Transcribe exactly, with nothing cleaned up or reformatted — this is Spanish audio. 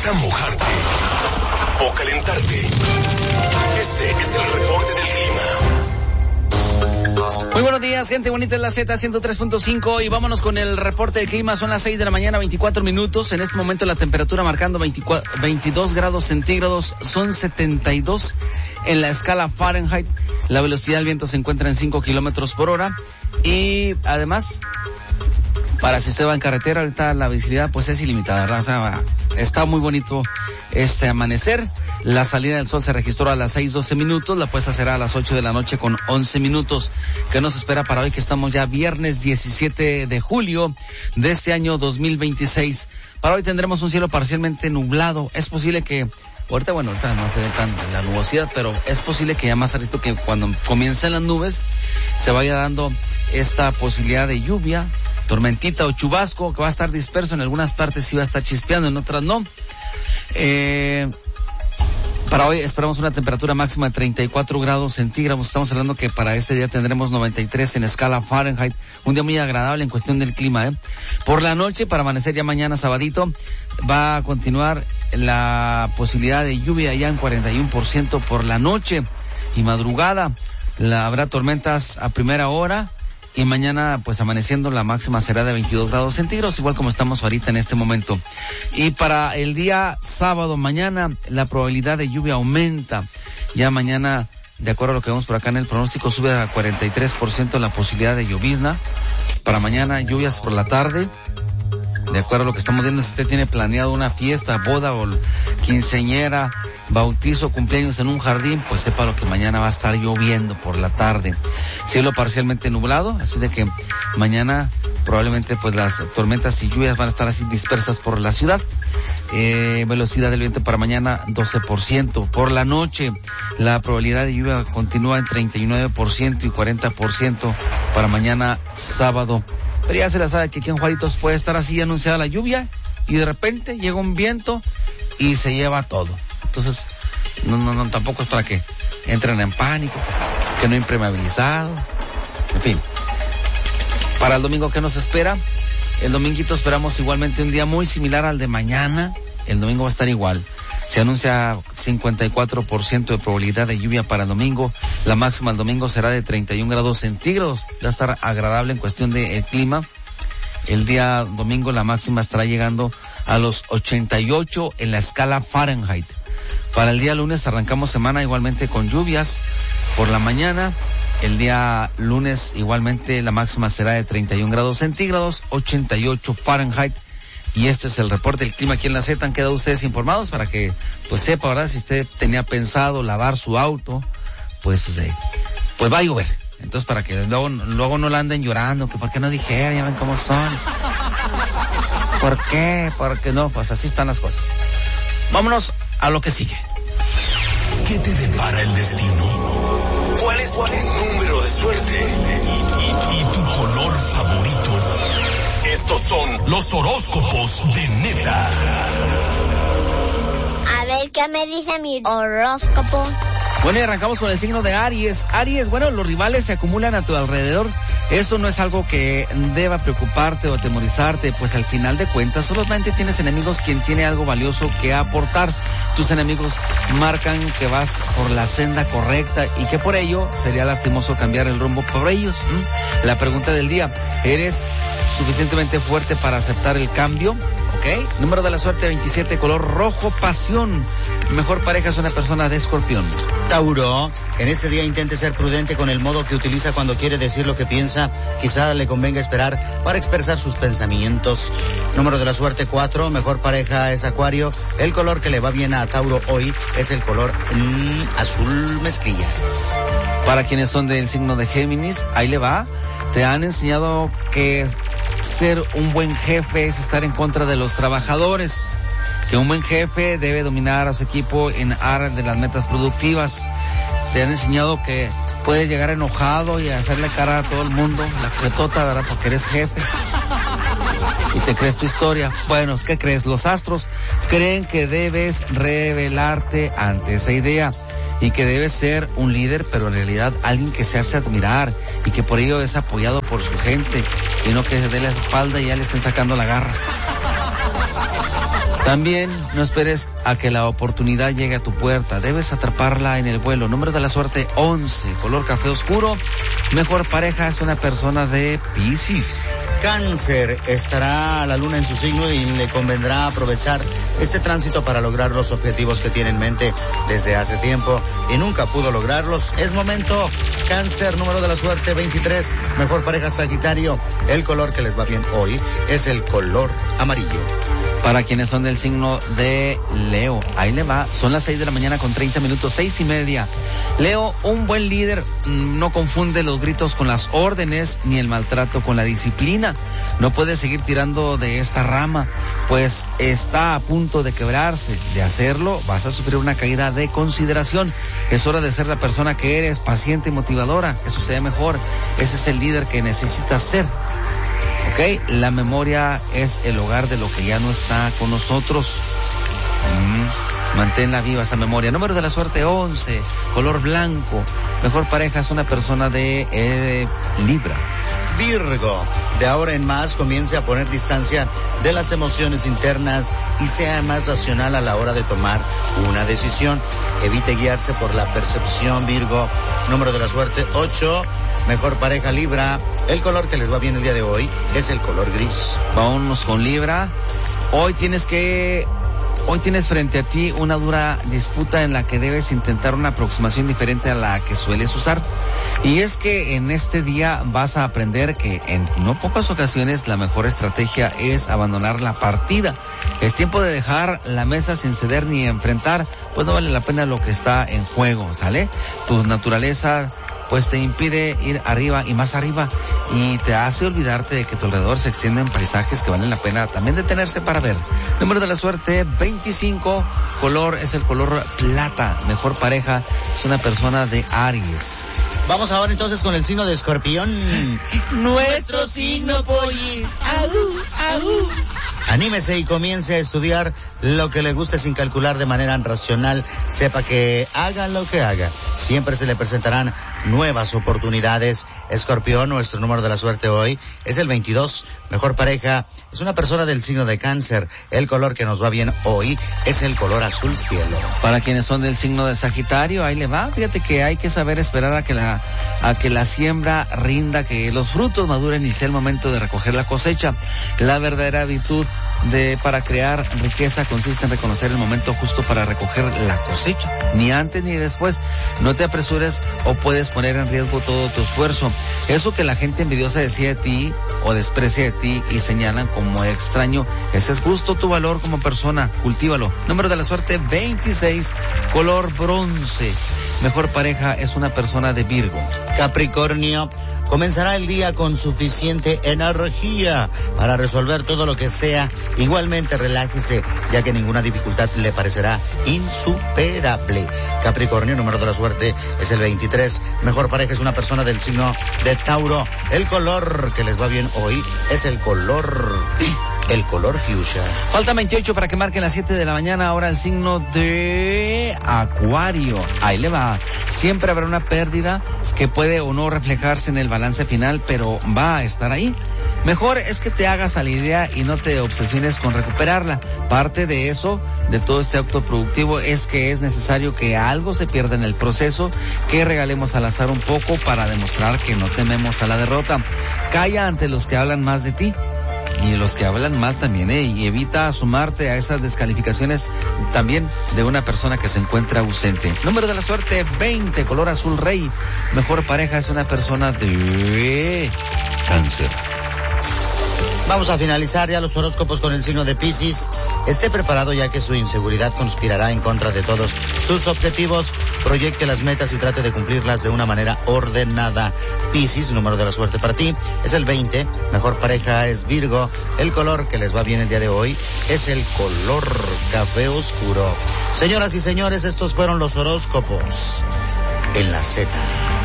a mojarte o calentarte. Este es el reporte del clima. Muy buenos días, gente bonita de la Z ciento tres punto cinco y vámonos con el reporte del clima. Son las seis de la mañana, veinticuatro minutos. En este momento la temperatura marcando veinticuatro, veintidós grados centígrados, son setenta y dos en la escala Fahrenheit. La velocidad del viento se encuentra en cinco kilómetros por hora y además, para si usted va en carretera, ahorita la visibilidad pues es ilimitada, ¿verdad? O sea, está muy bonito este amanecer. La salida del sol se registró a las seis doce minutos, la puesta será a las ocho de la noche con once minutos. ¿Qué nos espera para hoy, que estamos ya viernes diecisiete de julio de este año dos mil veintiséis? Para hoy tendremos un cielo parcialmente nublado. Es posible que, ahorita bueno, ahorita no se ve tan la nubosidad, pero es posible que ya más tardito, que cuando comiencen las nubes se vaya dando esta posibilidad de lluvia, tormentita o chubasco, que va a estar disperso. En algunas partes sí va a estar chispeando, en otras no. Eh, para hoy esperamos una temperatura máxima de treinta y cuatro grados centígrados. Estamos hablando que para este día tendremos noventa y tres en escala Fahrenheit. Un día muy agradable en cuestión del clima, ¿eh? Por la noche, para amanecer ya mañana sabadito, va a continuar la posibilidad de lluvia ya en cuarenta y uno por ciento por la noche y madrugada. La, habrá tormentas a primera hora. Y mañana, pues amaneciendo, la máxima será de veintidós grados centígrados, igual como estamos ahorita en este momento. Y para el día sábado, mañana, la probabilidad de lluvia aumenta. Ya mañana, de acuerdo a lo que vemos por acá en el pronóstico, sube a cuarenta y tres por ciento la posibilidad de llovizna. Para mañana, lluvias por la tarde. De acuerdo a lo que estamos viendo, si usted tiene planeado una fiesta, boda o quinceañera, bautizo, cumpleaños en un jardín, pues sepa lo que mañana va a estar lloviendo por la tarde. Cielo parcialmente nublado, así de que mañana probablemente pues las tormentas y lluvias van a estar así dispersas por la ciudad. Eh, velocidad del viento para mañana doce por ciento. Por la noche la probabilidad de lluvia continúa en treinta y nueve por ciento y cuarenta por ciento para mañana sábado. Pero ya se la sabe que aquí en Juaritos puede estar así anunciada la lluvia y de repente llega un viento y se lleva todo. Entonces, no, no, no, tampoco es para que entren en pánico, que no impermeabilizado, en fin. Para el domingo, ¿qué nos espera? El dominguito esperamos igualmente un día muy similar al de mañana. El domingo va a estar igual. Se anuncia cincuenta y cuatro por ciento de probabilidad de lluvia para el domingo. La máxima el domingo será de treinta y uno grados centígrados. Va a estar agradable en cuestión de el clima. El día domingo la máxima estará llegando a los ochenta y ocho en la escala Fahrenheit. Para el día lunes arrancamos semana igualmente con lluvias por la mañana. El día lunes igualmente la máxima será de treinta y uno grados centígrados, ochenta y ocho Fahrenheit. Y este es el reporte del clima aquí en la Z. Han quedado ustedes informados para que pues sepa, ¿verdad? Si usted tenía pensado lavar su auto, pues eh, pues va a llover. Entonces para que luego, luego no la anden llorando, que por qué no dijeron, ya ven cómo son. ¿Por qué? Porque no, pues así están las cosas. Vámonos a lo que sigue. ¿Qué te depara el destino? ¿Cuál es tu número de suerte? ¿Y, y, y tu color favorito? Estos son los horóscopos de Neta. A ver qué me dice mi horóscopo. Bueno, y arrancamos con el signo de Aries. Aries, bueno, los rivales se acumulan a tu alrededor. Eso no es algo que deba preocuparte o atemorizarte, pues al final de cuentas solamente tienes enemigos quien tiene algo valioso que aportar. Tus enemigos marcan que vas por la senda correcta y que por ello sería lastimoso cambiar el rumbo por ellos. ¿Mm? La pregunta del día, ¿eres suficientemente fuerte para aceptar el cambio? ¿Ok? Número de la suerte veintisiete, color rojo, pasión. Mejor pareja es una persona de Escorpión. Tauro, en este día intente ser prudente con el modo que utiliza cuando quiere decir lo que piensa. Quizá le convenga esperar para expresar sus pensamientos. Número de la suerte cuatro, mejor pareja es Acuario. El color que le va bien a Tauro hoy es el color mmm, azul mezclilla. Para quienes son del signo de Géminis, ahí le va. Te han enseñado que ser un buen jefe es estar en contra de los trabajadores, que un buen jefe debe dominar a su equipo en aras de las metas productivas. Te han enseñado que puedes llegar enojado y hacerle cara a todo el mundo, la jetota, ¿verdad? Porque eres jefe y te crees tu historia. Bueno, ¿qué crees? Los astros creen que debes rebelarte ante esa idea y que debe ser un líder, pero en realidad alguien que se hace admirar y que por ello es apoyado por su gente y no que se dé la espalda y ya le estén sacando la garra. También no esperes a que la oportunidad llegue a tu puerta. Debes atraparla en el vuelo. Número de la suerte once, color café oscuro. Mejor pareja es una persona de Piscis. Cáncer, estará la luna en su signo y le convendrá aprovechar este tránsito para lograr los objetivos que tiene en mente desde hace tiempo y nunca pudo lograrlos. Es momento. Cáncer, número de la suerte veintitrés, mejor pareja Sagitario. El color que les va bien hoy es el color amarillo. Para quienes son del signo de Leo, ahí le va, son las seis de la mañana con treinta minutos, seis y media. Leo, un buen líder no confunde los gritos con las órdenes ni el maltrato con la disciplina. No puede seguir tirando de esta rama, pues está a punto de quebrarse. De hacerlo, vas a sufrir una caída de consideración. Es hora de ser la persona que eres, paciente y motivadora. Eso sea mejor. Ese es el líder que necesitas ser. Ok, la memoria es el hogar de lo que ya no está con nosotros. Mm, manténla viva esa memoria. Número de la suerte once, color blanco. Mejor pareja es una persona de eh, Libra. Virgo, de ahora en más comience a poner distancia de las emociones internas y sea más racional a la hora de tomar una decisión. Evite guiarse por la percepción, Virgo. Número de la suerte ocho, mejor pareja Libra. El color que les va bien el día de hoy es el color gris. Vámonos con Libra. Hoy tienes que... Hoy tienes frente a ti una dura disputa en la que debes intentar una aproximación diferente a la que sueles usar. Y es que en este día vas a aprender que en no pocas ocasiones la mejor estrategia es abandonar la partida. Es tiempo de dejar la mesa sin ceder ni enfrentar, pues no vale la pena lo que está en juego, ¿sale? Tu naturaleza pues te impide ir arriba y más arriba y te hace olvidarte de que a tu alrededor se extienden paisajes que valen la pena también detenerse para ver. Número de la suerte veinticinco, color es el color plata. Mejor pareja es una persona de Aries. Vamos ahora entonces con el signo de Escorpión. Nuestro signo, pollis. Aú, aú. Anímese y comience a estudiar lo que le guste sin calcular de manera racional. Sepa que haga lo que haga, siempre se le presentarán nuevas oportunidades. Escorpión, nuestro número de la suerte hoy es el veintidós. Mejor pareja es una persona del signo de Cáncer. El color que nos va bien hoy es el color azul cielo. Para quienes son del signo de Sagitario, ahí le va. Fíjate que hay que saber esperar a que la a que la siembra rinda, que los frutos maduren y sea el momento de recoger la cosecha. La verdadera virtud de para crear riqueza consiste en reconocer el momento justo para recoger la cosecha, ni antes ni después. No te apresures o puedes poner en riesgo todo tu esfuerzo. Eso que la gente envidiosa decía de ti o desprecia de ti y señalan como extraño, ese es justo tu valor como persona. Cultívalo. Número de la suerte veintiséis, color bronce. Mejor pareja es una persona de Virgo. Capricornio, comenzará el día con suficiente energía para resolver todo lo que sea. Igualmente relájese, ya que ninguna dificultad le parecerá insuperable. Capricornio, número de la suerte es el veintitrés. Mejor pareja es una persona del signo de Tauro. El color que les va bien hoy es el color, el color fuchsia. Falta veintiocho para que marquen las siete de la mañana. Ahora el signo de Acuario. Ahí le va. Siempre habrá una pérdida que puede o no reflejarse en el balance final, pero va a estar ahí. Mejor es que te hagas a la idea y no te obsesiones con recuperarla. Parte de eso, de todo este acto productivo, es que es necesario que algo se pierda en el proceso, que regalemos al azar un poco para demostrar que no tememos a la derrota. Calla ante los que hablan más de ti. Y los que hablan mal también, ¿eh? Y evita sumarte a esas descalificaciones también de una persona que se encuentra ausente. Número de la suerte veinte, color azul rey. Mejor pareja es una persona de Cáncer. Vamos a finalizar ya los horóscopos con el signo de Piscis. Esté preparado, ya que su inseguridad conspirará en contra de todos sus objetivos. Proyecte las metas y trate de cumplirlas de una manera ordenada. Piscis, número de la suerte para ti es el veinte. Mejor pareja es Virgo. El color que les va bien el día de hoy es el color café oscuro. Señoras y señores, estos fueron los horóscopos en la Z.